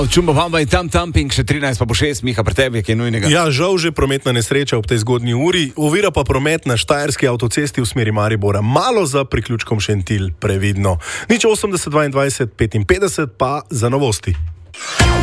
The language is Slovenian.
Čumba Bamba in tam Tamping, še 13 pa po 6, Miha, pri tebi, ki je nujnega. Ja, žal že prometna nesreča ob tej zgodnji uri, ovira pa promet na štajerski avtocesti v smeri Maribora, malo za priključkom Šentilj, previdno. 080 22 55 pa za novosti.